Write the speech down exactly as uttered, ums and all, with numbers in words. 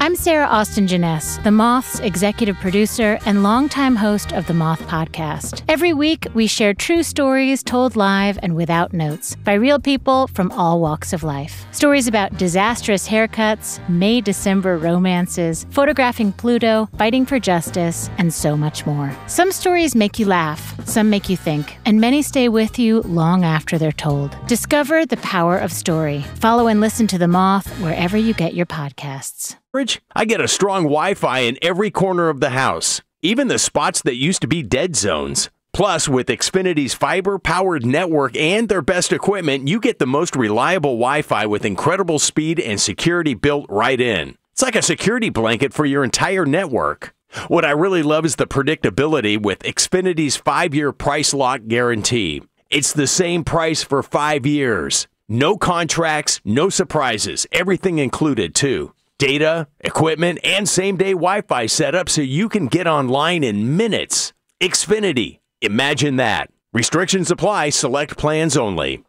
I'm Sarah Austin Jeunesse, The Moth's executive producer and longtime host of The Moth Podcast. Every week, we share true stories told live and without notes by real people from all walks of life. Stories about disastrous haircuts, May-December romances, photographing Pluto, fighting for justice, and so much more. Some stories make you laugh, some make you think, and many stay with you long after they're told. Discover the power of story. Follow and listen to The Moth wherever you get your podcasts. I get a strong Wi-Fi in every corner of the house, even the spots that used to be dead zones. Plus, with Xfinity's fiber-powered network and their best equipment, you get the most reliable Wi-Fi with incredible speed and security built right in. It's like a security blanket for your entire network. What I really love is the predictability with Xfinity's five-year price lock guarantee. It's the same price for five years. No contracts, no surprises, everything included too. Data, equipment, and same-day Wi-Fi setup so you can get online in minutes. Xfinity. Imagine that. Restrictions apply. Select plans only.